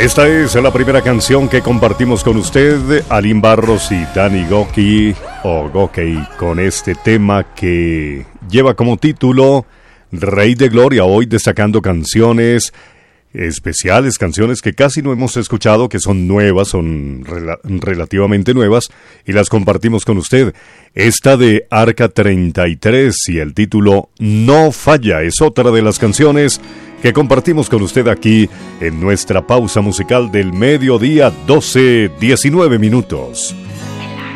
Esta es la primera canción que compartimos con usted, Alín Barros y Dani Gokey, o Gokey, con este tema que lleva como título Rey de Gloria. Hoy destacando canciones especiales, canciones que casi no hemos escuchado, que son nuevas, son relativamente nuevas, y las compartimos con usted. Esta de Arca 33 y el título No Falla es otra de las canciones que compartimos con usted aquí en nuestra pausa musical del mediodía, 12:19 minutos.